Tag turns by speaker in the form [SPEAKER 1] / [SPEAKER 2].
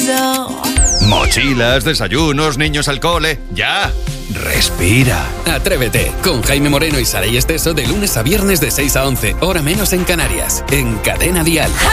[SPEAKER 1] Mochilas, desayunos, niños al cole. ¡Ya! Respira.
[SPEAKER 2] Atrévete con Jaime Moreno y Saray Esteso de lunes a viernes de 6 a 11, hora menos en Canarias, en Cadena Dial.